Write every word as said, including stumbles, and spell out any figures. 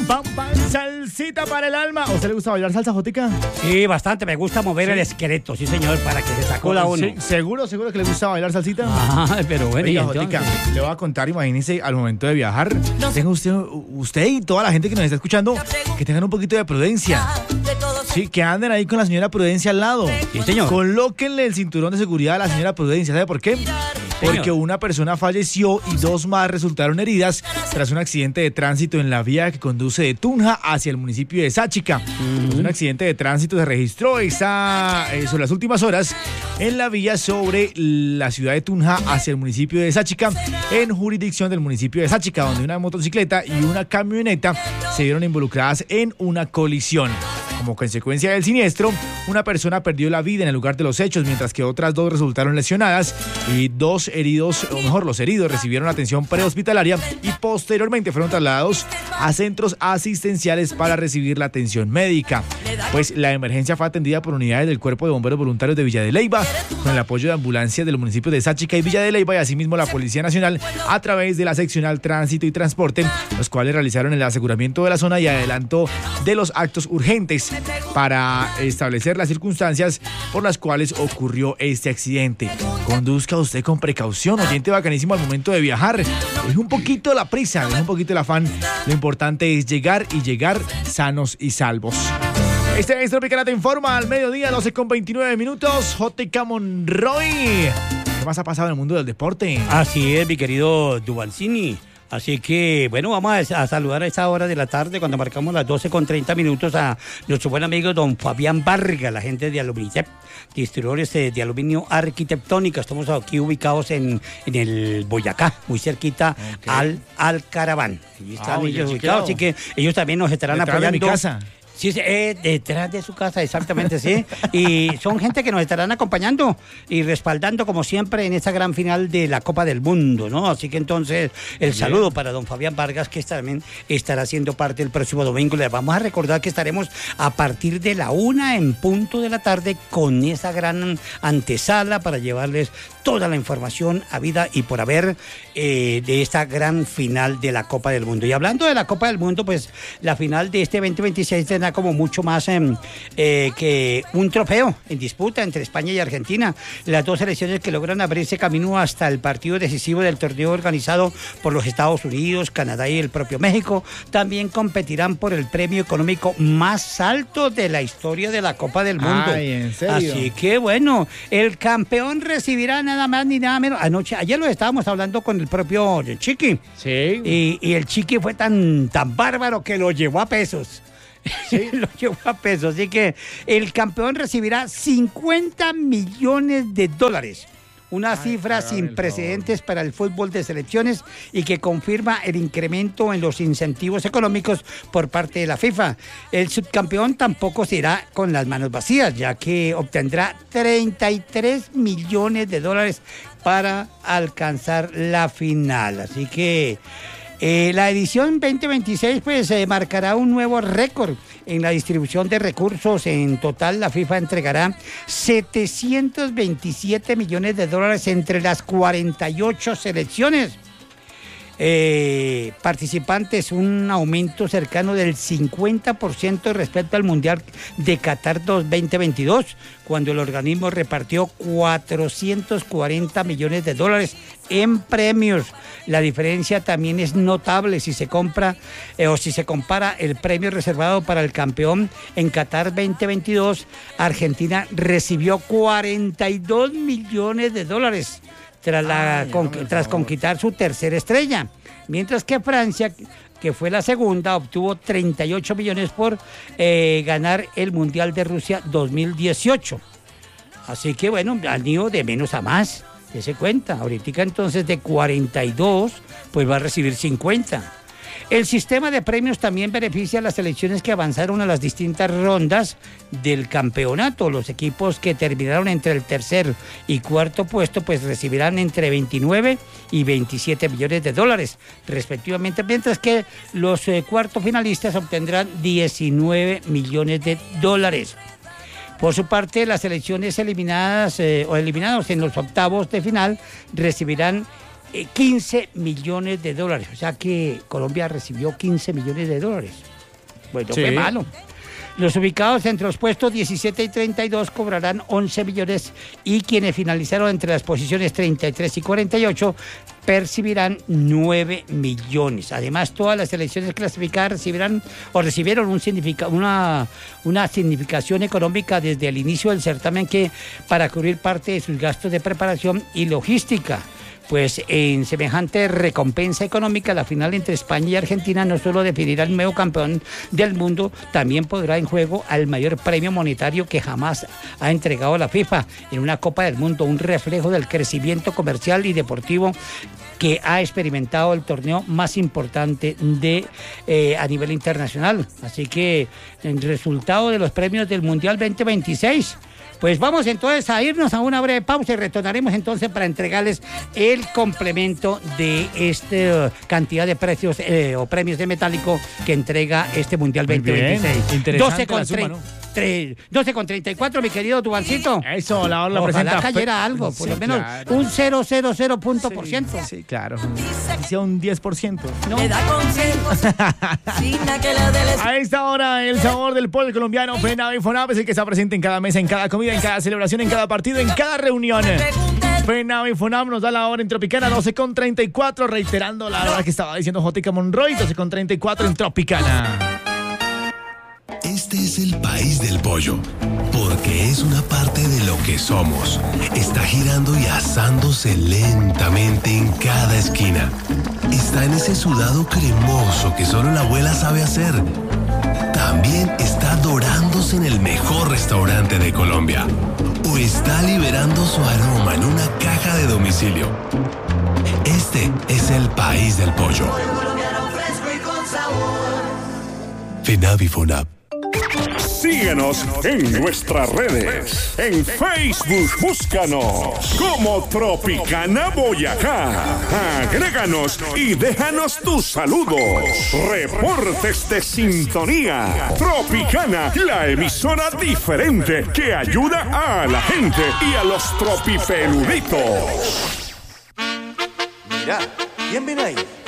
pam, pam, salsita para el alma. ¿A usted le gusta bailar salsa, Jotica? Sí, bastante. Me gusta mover ¿Sí? el esqueleto, sí, señor, para que se sacuda uno. Sí, ¿Seguro, seguro que le gusta bailar salsita? Ah, pero bueno, Oiga, ¿y entonces? Jotica, le voy a contar, imagínese, al momento de viajar, tenga usted, usted y toda la gente que nos está escuchando, que tengan un poquito de prudencia. Sí, que anden ahí con la señora Prudencia al lado. Sí, señor. Colóquenle el cinturón de seguridad a la señora Prudencia. ¿Sabe por qué? Porque una persona falleció y dos más resultaron heridas tras un accidente de tránsito en la vía que conduce de Tunja hacia el municipio de Sáchica. Uh-huh. Pues un accidente de tránsito se registró esa, eh, sobre las últimas horas en la vía sobre la ciudad de Tunja hacia el municipio de Sáchica, en jurisdicción del municipio de Sáchica, donde una motocicleta y una camioneta se vieron involucradas en una colisión. Como consecuencia del siniestro, una persona perdió la vida en el lugar de los hechos, mientras que otras dos resultaron lesionadas y dos heridos, o mejor, los heridos recibieron atención prehospitalaria y posteriormente fueron trasladados a centros asistenciales para recibir la atención médica. Pues la emergencia fue atendida por unidades del Cuerpo de Bomberos Voluntarios de Villa de Leyva, con el apoyo de ambulancias de los municipios de Sáchica y Villa de Leyva, y asimismo la Policía Nacional a través de la seccional Tránsito y Transporte, los cuales realizaron el aseguramiento de la zona y adelanto de los actos urgentes para establecer las circunstancias por las cuales ocurrió este accidente. Conduzca usted con precaución, oyente bacanísimo, al momento de viajar. Deje un poquito la prisa, deje un poquito el afán. Lo importante es llegar y llegar sanos y salvos. Este es Tropicana Te Informa al mediodía, doce con veintinueve minutos. Jotica Monroy. ¿Qué más ha pasado en el mundo del deporte? Así es, mi querido Duvalcini. Así que, bueno, vamos a, a saludar a esta hora de la tarde, cuando marcamos las doce con treinta minutos, a nuestro buen amigo don Fabián Vargas, la gente de Aluminitep, distribuidores de, de aluminio arquitectónica. Estamos aquí ubicados en, en el Boyacá, muy cerquita okay. al, al Caraván. Allí están ah, ellos ubicados, así que ellos también nos estarán detrás apoyando. De mi casa. Sí, eh, detrás de su casa, exactamente, sí. Y son gente que nos estarán acompañando y respaldando, como siempre, en esta gran final de la Copa del Mundo, ¿no? Así que entonces, el Bien. saludo para don Fabián Vargas, que también estará siendo parte el próximo domingo. Les vamos a recordar que estaremos a partir de la una en punto de la tarde con esa gran antesala para llevarles toda la información a vida y por haber eh, de esta gran final de la Copa del Mundo. Y hablando de la Copa del Mundo, pues la final de este veinte veintiséis tendrá como mucho más eh, eh, que un trofeo en disputa entre España y Argentina. Las dos selecciones que logran abrirse camino hasta el partido decisivo del torneo organizado por los Estados Unidos, Canadá y el propio México también competirán por el premio económico más alto de la historia de la Copa del Mundo. Ay, ¿en serio? Así que bueno, el campeón recibirá nada más ni nada menos. Anoche, ayer lo estábamos hablando con el propio Chiqui. Sí. Y, y el Chiqui fue tan, tan bárbaro que lo llevó a pesos. Sí. Lo llevó a pesos. Así que el campeón recibirá cincuenta millones de dólares. Una Ay, cifra sin precedentes favor. para el fútbol de selecciones y que confirma el incremento en los incentivos económicos por parte de la FIFA. El subcampeón tampoco se irá con las manos vacías, ya que obtendrá treinta y tres millones de dólares para alcanzar la final. Así que Eh, la edición veinte veintiséis pues eh, marcará un nuevo récord en la distribución de recursos. En total, la FIFA entregará setecientos veintisiete millones de dólares entre las cuarenta y ocho selecciones eh, participantes, un aumento cercano del cincuenta por ciento respecto al Mundial de Qatar veinte veintidós, cuando el organismo repartió cuatrocientos cuarenta millones de dólares en premios. La diferencia también es notable si se compra eh, o si se compara el premio reservado para el campeón en Qatar veinte veintidós. Argentina recibió cuarenta y dos millones de dólares tras, la, Ay, con, tras conquistar su tercera estrella, mientras que Francia, que fue la segunda, obtuvo treinta y ocho millones por eh, ganar el Mundial de Rusia dos mil dieciocho. Así que bueno, han ido de menos a más, se cuenta. Ahorita entonces de cuarenta y dos, pues va a recibir cincuenta. El sistema de premios también beneficia a las selecciones que avanzaron a las distintas rondas del campeonato. Los equipos que terminaron entre el tercer y cuarto puesto pues recibirán entre veintinueve y veintisiete millones de dólares respectivamente, mientras que los eh, cuartos finalistas obtendrán diecinueve millones de dólares. Por su parte, las selecciones eliminadas eh, o eliminados en los octavos de final recibirán eh, quince millones de dólares. O sea que Colombia recibió quince millones de dólares. Bueno, sí. Fue malo. Los ubicados entre los puestos diecisiete y treinta y dos cobrarán once millones y quienes finalizaron entre las posiciones treinta y tres y cuarenta y ocho percibirán nueve millones. Además, todas las selecciones clasificadas recibirán o recibieron un significa, una, una significación económica desde el inicio del certamen que para cubrir parte de sus gastos de preparación y logística. Pues en semejante recompensa económica, la final entre España y Argentina no solo definirá el nuevo campeón del mundo, también podrá en juego al mayor premio monetario que jamás ha entregado la FIFA en una Copa del Mundo, un reflejo del crecimiento comercial y deportivo que ha experimentado el torneo más importante de eh, a nivel internacional. Así que el resultado de los premios del Mundial veinte veintiséis. Pues vamos entonces a irnos a una breve pausa y retornaremos entonces para entregarles el complemento de esta uh, cantidad de precios eh, o premios de metálico que entrega este Mundial veinte veintiséis. doce con treinta. doce con treinta y cuatro, mi querido Dubancito. Eso, la hora presenta. Ojalá cayera algo, por sí, lo menos claro. un cero coma cero cero punto por ciento. Sí, sí, claro. Sea un diez por ciento. No. A esta hora, el sabor del pollo colombiano, FENAVI FONAP, es el que está presente en cada mesa, en cada comida, en cada celebración, en cada partido, en cada reunión. FENAVI FONAP nos da la hora en Tropicana, doce con treinta y cuatro, reiterando la hora que estaba diciendo Jótica Monroy, doce con treinta y cuatro en Tropicana. Este es el país del pollo, porque es una parte de lo que somos. Está girando y asándose lentamente en cada esquina. Está en ese sudado cremoso que solo la abuela sabe hacer. También está dorándose en el mejor restaurante de Colombia. O está liberando su aroma en una caja de domicilio. Este es el país del pollo. FENAVI FONAP. Síguenos en nuestras redes. En Facebook, búscanos como Tropicana Boyacá. Agréganos y déjanos tus saludos. Reportes de sintonía. Tropicana, la emisora diferente que ayuda a la gente y a los tropipeluditos. Mira, ¿quién viene ahí?